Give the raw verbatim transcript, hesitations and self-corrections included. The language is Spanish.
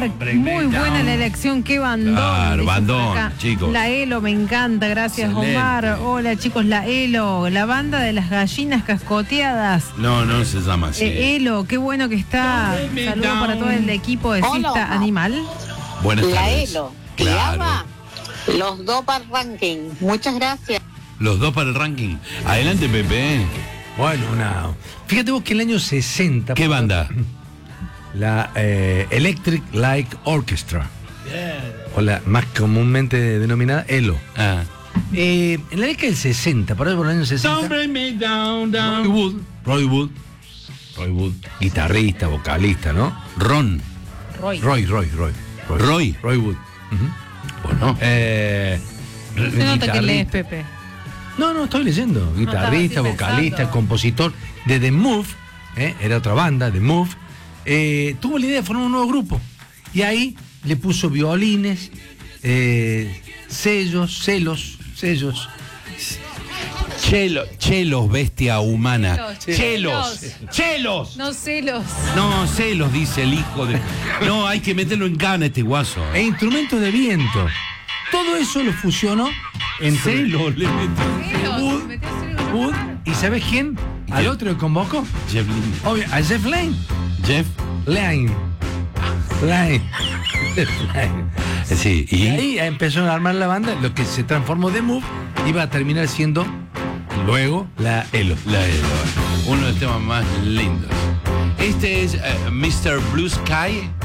Omar, muy buena la elección, qué bandón. Claro, bandón, chicos. La Elo, me encanta, gracias Excelente. Omar. Hola chicos, la Elo, la banda de las gallinas cascoteadas. No, no se llama así. Eh, Elo, qué bueno que está. Saludos para todo el equipo de Hola. Cista Animal. Buenas La tardes. Elo, te Claro. llama los dos para ranking. Muchas gracias. Los dos para el ranking. Adelante, Pepe. Bueno, una. Fíjate vos que en el año sesenta. ¿Qué banda? La eh, Electric Light Orchestra. O la más comúnmente denominada ELO. Ah. Eh, en la década del sesenta, por ahí por el año sesenta. Don't bring me down, down. Roy Wood, Roy Wood, Roy Wood, guitarrista, vocalista, ¿no? Ron. Roy. Roy, Roy, Roy. Roy. Roy Wood. Ujú. Bueno. Eh, Se nota que guitarrista. lees, Pepe. No, no, estoy leyendo. Guitarrista, así vocalista, pensando. compositor de The Move, ¿eh? Era otra banda, The Move. Eh, tuvo la idea de formar un nuevo grupo. Y ahí le puso violines, eh, sellos, celos, sellos. Chelo, chelos, bestia humana. Chelos, Chelos. chelos. Chelos. No celos. No, celos, dice el hijo de. No, hay que meterlo en cana este guaso. E instrumentos de viento. Todo eso lo fusionó entre Celos, le metió. Celos. Wood, Metió celos. Wood, ¿y sabes quién? Al ¿Quién? otro que convocó. Jeff Lynne. Obvio, a Jeff Lane. Jeff. Lane. Lane. Jeff Lane. Sí, Y y. ahí empezó a armar la banda, lo que se transformó de Move, iba a terminar siendo luego la ELO. La Elo, uno de los temas más lindos. Este es eh, mister Blue Sky